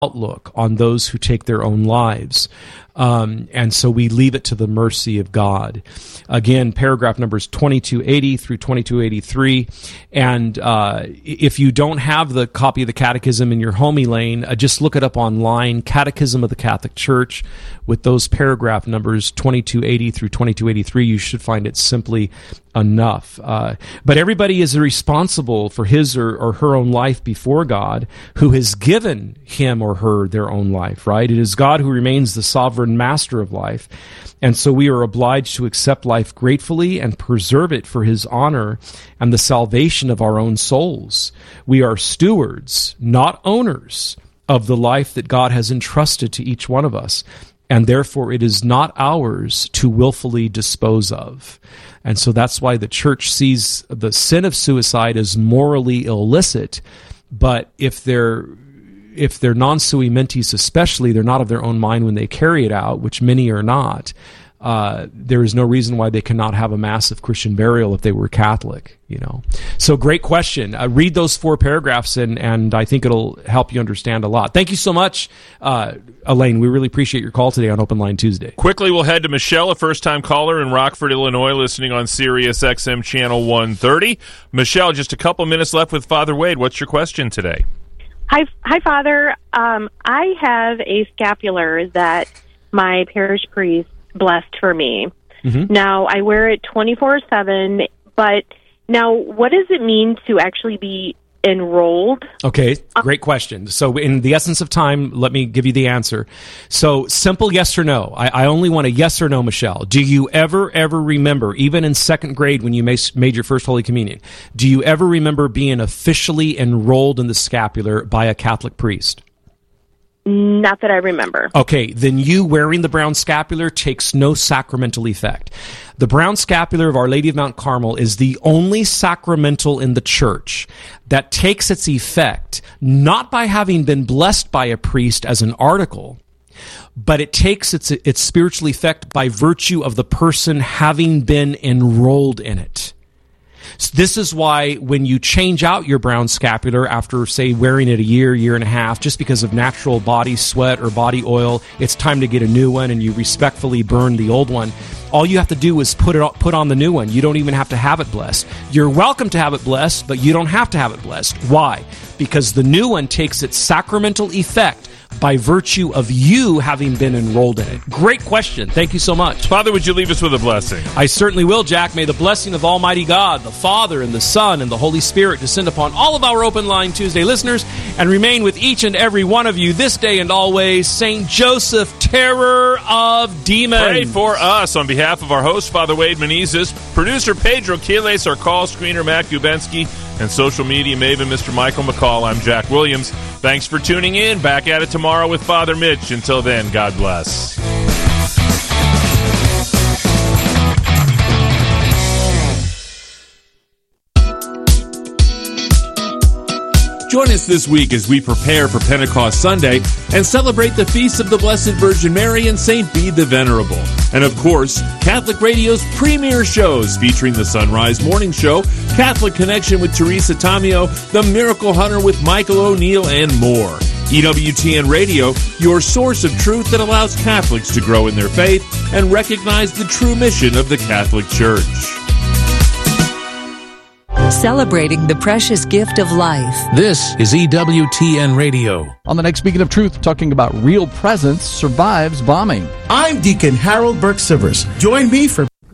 outlook on those who take their own lives. And so we leave it to the mercy of God. Again, paragraph numbers 2280 through 2283. And if you don't have the copy of the Catechism in your home, Elaine, just look it up online, Catechism of the Catholic Church, with those paragraph numbers 2280 through 2283. You should find it simply enough. But everybody is responsible for his or her own life before God, who has given him or her their own life, right? It is God who remains the sovereign master of life. And so we are obliged to accept life gratefully and preserve it for his honor and the salvation of our own souls. We are stewards, not owners, of the life that God has entrusted to each one of us. And therefore it is not ours to willfully dispose of. And so that's why the church sees the sin of suicide as morally illicit. But if they're non sui mentis especially, they're not of their own mind when they carry it out, which many are not, there is no reason why they cannot have a massive Christian burial if they were Catholic, you know. So great question. Read those 4 paragraphs, and I think it'll help you understand a lot. Thank you so much, Elaine. We really appreciate your call today on Open Line Tuesday. Quickly, we'll head to Michelle, a first-time caller in Rockford, Illinois, listening on Sirius XM Channel 130. Michelle, just a couple minutes left with Father Wade. What's your question today? Hi, Father. I have a scapular that my parish priest blessed for me. Mm-hmm. Now, I wear it 24/7, but now what does it mean to actually be enrolled? Okay, great question. So in the essence of time, let me give you the answer. So simple yes or no. I only want a yes or no, Michelle. Do you ever remember, even in second grade when you made your first Holy Communion, do you ever remember being officially enrolled in the scapular by a Catholic priest? Not that I remember. Okay, then you wearing the brown scapular takes no sacramental effect. The brown scapular of Our Lady of Mount Carmel is the only sacramental in the church that takes its effect not by having been blessed by a priest as an article, but it takes its spiritual effect by virtue of the person having been enrolled in it. So this is why when you change out your brown scapular after, say, wearing it a year and a half, just because of natural body sweat or body oil, it's time to get a new one, and you respectfully burn the old one. All you have to do is put on the new one. You don't even have to have it blessed. You're welcome to have it blessed, but you don't have to have it blessed. Why? Because the new one takes its sacramental effect by virtue of you having been enrolled in it. Great question. Thank you so much. Father, would you leave us with a blessing? I certainly will, Jack. May the blessing of Almighty God, the Father, and the Son, and the Holy Spirit descend upon all of our Open Line Tuesday listeners and remain with each and every one of you this day and always. St. Joseph, terror of demons. Pray for us. On behalf of our host, Father Wade Menezes, producer Pedro Quiles, our call screener Matt Gubensky, and social media maven Mr. Michael McCall, I'm Jack Williams. Thanks for tuning in. Back at it tomorrow with Father Mitch. Until then, God bless. Join us this week as we prepare for Pentecost Sunday and celebrate the feasts of the Blessed Virgin Mary and St. Bede the Venerable. And of course, Catholic Radio's premier shows featuring the Sunrise Morning Show, Catholic Connection with Teresa Tamio, The Miracle Hunter with Michael O'Neill, and more. EWTN Radio, your source of truth that allows Catholics to grow in their faith and recognize the true mission of the Catholic Church. Celebrating the precious gift of life. This is EWTN Radio. On the next Speaking of Truth, talking about Real Presence survives bombing. I'm Deacon Harold Burke Sivers. Join me for